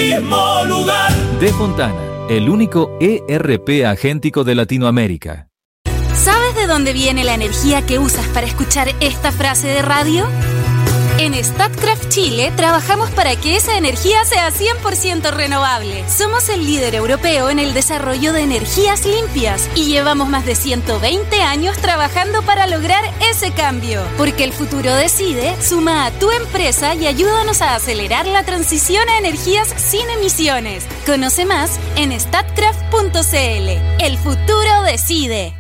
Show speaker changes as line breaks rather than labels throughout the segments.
mismo lugar.
De Fontana, el único ERP agéntico de Latinoamérica.
¿Sabes de dónde viene la energía que usas para escuchar esta frase de radio? En Statkraft Chile trabajamos para que esa energía sea 100% renovable. Somos el líder europeo en el desarrollo de energías limpias y llevamos más de 120 años trabajando para lograr ese cambio. Porque el futuro decide, suma a tu empresa y ayúdanos a acelerar la transición a energías sin emisiones. Conoce más en statkraft.cl. El futuro decide.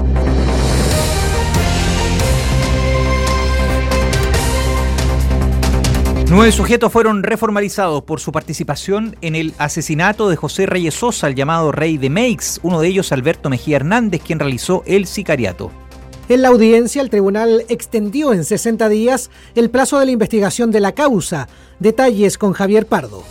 9 sujetos fueron reformalizados por su participación en el asesinato de José Reyes Sosa, el llamado Rey de Meix, uno de ellos Alberto Mejía Hernández, quien realizó el sicariato.
En la audiencia, el tribunal extendió en 60 días el plazo de la investigación de la causa. Detalles con Javier Pardo.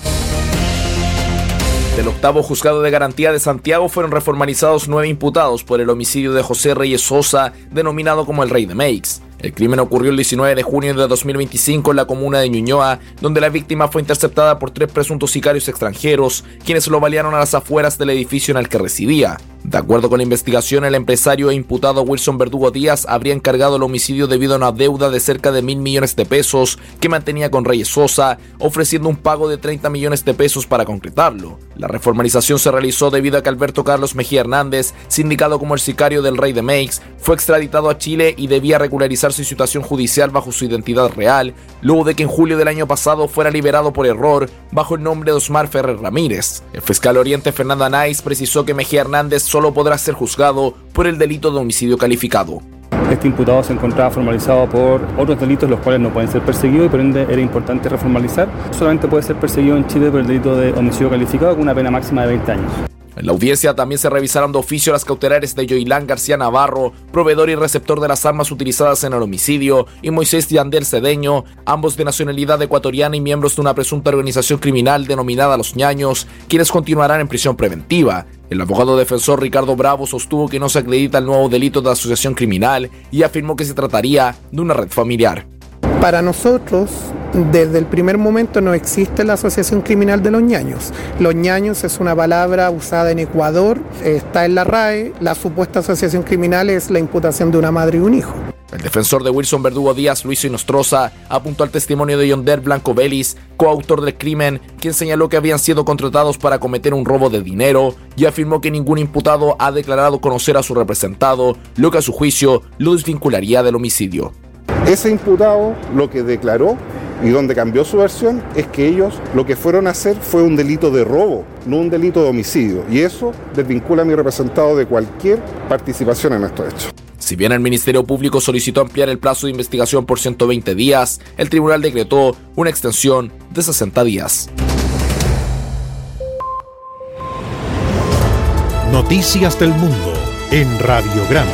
Del octavo juzgado de garantía de Santiago fueron reformalizados 9 imputados por el homicidio de José Reyes Sosa, denominado como el Rey de Meix. El crimen ocurrió el 19 de junio de 2025 en la comuna de Ñuñoa, donde la víctima fue interceptada por 3 presuntos sicarios extranjeros, quienes lo balearon a las afueras del edificio en el que residía. De acuerdo con la investigación, el empresario e imputado Wilson Verdugo Díaz habría encargado el homicidio debido a una deuda de cerca de 1.000 millones de pesos que mantenía con Reyes Sosa, ofreciendo un pago de 30 millones de pesos para concretarlo. La reformalización se realizó debido a que Alberto Carlos Mejía Hernández, sindicado como el sicario del Rey de Meix, fue extraditado a Chile y debía regularizar su situación judicial bajo su identidad real, luego de que en julio del año pasado fuera liberado por error bajo el nombre de Osmar Ferrer Ramírez. El fiscal oriente Fernanda Nais precisó que Mejía Hernández solo podrá ser juzgado por el delito de homicidio calificado.
Este imputado se encontraba formalizado por otros delitos los cuales no pueden ser perseguidos y por ende era importante reformalizar. Solamente puede ser perseguido en Chile por el delito de homicidio calificado con una pena máxima de 20 años.
En la audiencia también se revisaron de oficio las cautelares de Yoilán García Navarro, proveedor y receptor de las armas utilizadas en el homicidio, y Moisés Yandel Cedeño, ambos de nacionalidad ecuatoriana y miembros de una presunta organización criminal denominada Los Ñaños, quienes continuarán en prisión preventiva. El abogado defensor Ricardo Bravo sostuvo que no se acredita el nuevo delito de asociación criminal y afirmó que se trataría de una red familiar.
Para nosotros, desde el primer momento no existe la asociación criminal de los ñaños. Los ñaños es una palabra usada en Ecuador, está en la RAE. La supuesta asociación criminal es la imputación de una madre y un hijo.
El defensor de Wilson Verdugo Díaz, Luis Inostroza, apuntó al testimonio de Yonder Blanco Vélez, coautor del crimen, quien señaló que habían sido contratados para cometer un robo de dinero y afirmó que ningún imputado ha declarado conocer a su representado, lo que a su juicio lo desvincularía del homicidio.
Ese imputado lo que declaró y donde cambió su versión es que ellos lo que fueron a hacer fue un delito de robo, no un delito de homicidio, y eso desvincula a mi representado de cualquier participación en estos hechos.
Si bien el Ministerio Público solicitó ampliar el plazo de investigación por 120 días, el tribunal decretó una extensión de 60 días.
Noticias del Mundo en Radiograma.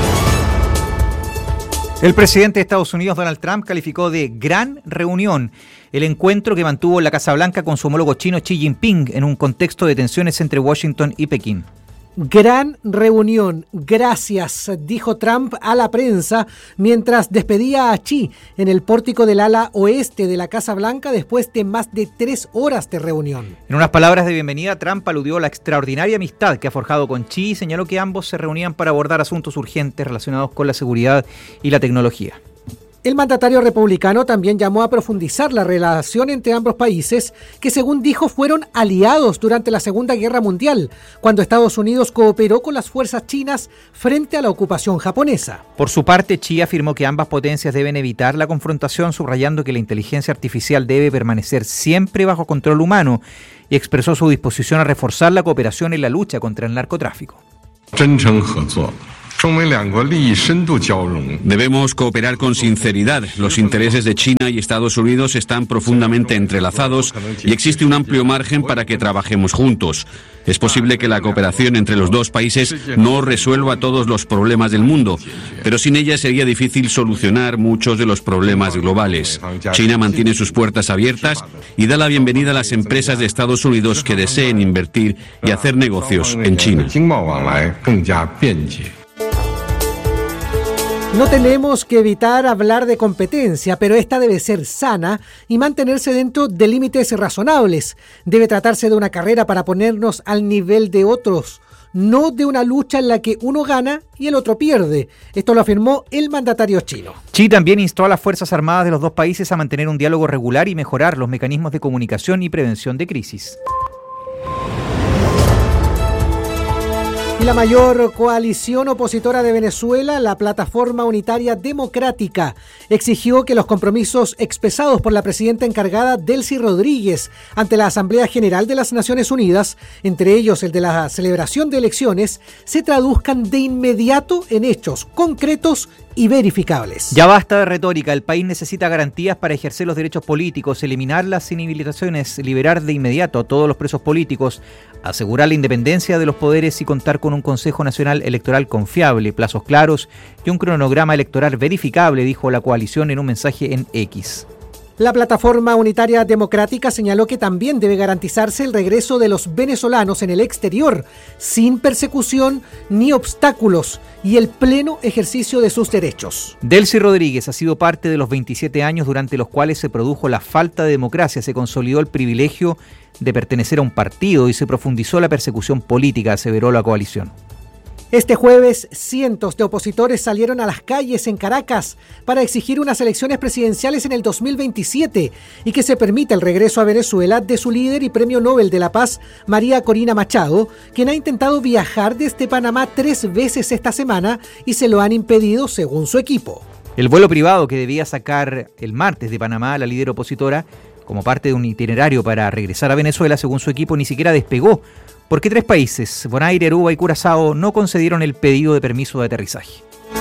El presidente de Estados Unidos, Donald Trump, calificó de gran reunión el encuentro que mantuvo en la Casa Blanca con su homólogo chino Xi Jinping en un contexto de tensiones entre Washington y Pekín.
Gran reunión, gracias, dijo Trump a la prensa mientras despedía a Xi en el pórtico del ala oeste de la Casa Blanca después de más de 3 horas de reunión.
En unas palabras de bienvenida, Trump aludió a la extraordinaria amistad que ha forjado con Xi y señaló que ambos se reunían para abordar asuntos urgentes relacionados con la seguridad y la tecnología.
El mandatario republicano también llamó a profundizar la relación entre ambos países, que según dijo fueron aliados durante la Segunda Guerra Mundial, cuando Estados Unidos cooperó con las fuerzas chinas frente a la ocupación japonesa.
Por su parte, Xi afirmó que ambas potencias deben evitar la confrontación, subrayando que la inteligencia artificial debe permanecer siempre bajo control humano, y expresó su disposición a reforzar la cooperación en la lucha contra el narcotráfico.
Debemos cooperar con sinceridad. Los intereses de China y Estados Unidos están profundamente entrelazados y existe un amplio margen para que trabajemos juntos. Es posible que la cooperación entre los dos países no resuelva todos los problemas del mundo, pero sin ella sería difícil solucionar muchos de los problemas globales. China mantiene sus puertas abiertas y da la bienvenida a las empresas de Estados Unidos que deseen invertir y hacer negocios en China.
No tenemos que evitar hablar de competencia, pero esta debe ser sana y mantenerse dentro de límites razonables. Debe tratarse de una carrera para ponernos al nivel de otros, no de una lucha en la que uno gana y el otro pierde. Esto lo afirmó el mandatario chino.
Xi también instó a las Fuerzas Armadas de los dos países a mantener un diálogo regular y mejorar los mecanismos de comunicación y prevención de crisis.
Y la mayor coalición opositora de Venezuela, la Plataforma Unitaria Democrática, exigió que los compromisos expresados por la presidenta encargada Delcy Rodríguez ante la Asamblea General de las Naciones Unidas, entre ellos el de la celebración de elecciones, se traduzcan de inmediato en hechos concretos y verificables.
Ya basta de retórica, el país necesita garantías para ejercer los derechos políticos, eliminar las inhabilitaciones, liberar de inmediato a todos los presos políticos, asegurar la independencia de los poderes y contar con un Consejo Nacional Electoral confiable, plazos claros y un cronograma electoral verificable, dijo la coalición en un mensaje en X.
La Plataforma Unitaria Democrática señaló que también debe garantizarse el regreso de los venezolanos en el exterior, sin persecución ni obstáculos, y el pleno ejercicio de sus derechos.
Delcy Rodríguez ha sido parte de los 27 años durante los cuales se produjo la falta de democracia, se consolidó el privilegio de pertenecer a un partido y se profundizó la persecución política, aseveró la coalición.
Este jueves, cientos de opositores salieron a las calles en Caracas para exigir unas elecciones presidenciales en el 2027 y que se permita el regreso a Venezuela de su líder y Premio Nobel de la Paz, María Corina Machado, quien ha intentado viajar desde Panamá 3 veces esta semana y se lo han impedido según su equipo.
El vuelo privado que debía sacar el martes de Panamá a la líder opositora, como parte de un itinerario para regresar a Venezuela, según su equipo, ni siquiera despegó, porque 3 países, Bonaire, Aruba y Curazao, no concedieron el pedido de permiso de aterrizaje.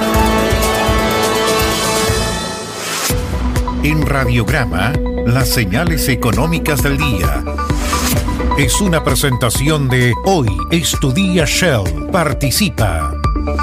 En Radiograma, las señales económicas del día. Es una presentación de Hoy es tu día Shell. Participa.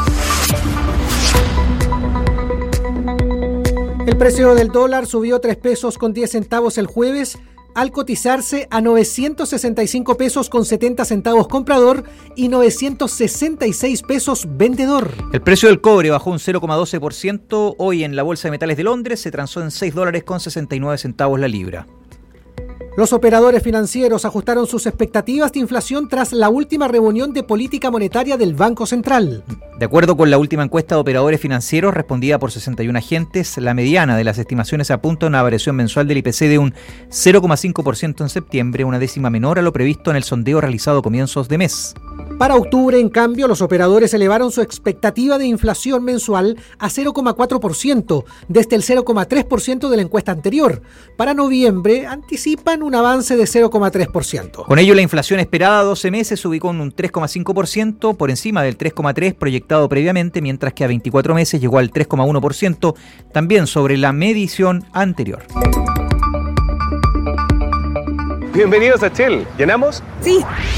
El precio del dólar subió 3 pesos con 10 centavos el jueves, al cotizarse a 965 pesos con 70 centavos comprador y 966 pesos vendedor.
El precio del cobre bajó un 0,12%. Hoy en la Bolsa de Metales de Londres se transó en $6 con 69 centavos la libra.
Los operadores financieros ajustaron sus expectativas de inflación tras la última reunión de política monetaria del Banco Central.
De acuerdo con la última encuesta de operadores financieros respondida por 61 agentes, la mediana de las estimaciones apunta a una variación mensual del IPC de un 0,5% en septiembre, una décima menor a lo previsto en el sondeo realizado a comienzos de mes.
Para octubre, en cambio, los operadores elevaron su expectativa de inflación mensual a 0,4%, desde el 0,3% de la encuesta anterior. Para noviembre, anticipan un avance de 0,3%.
Con ello, la inflación esperada a 12 meses se ubicó en un 3,5%, por encima del 3,3% proyectado previamente, mientras que a 24 meses llegó al 3,1%, también sobre la medición anterior.
Bienvenidos a Shell. ¿Llenamos?
Sí.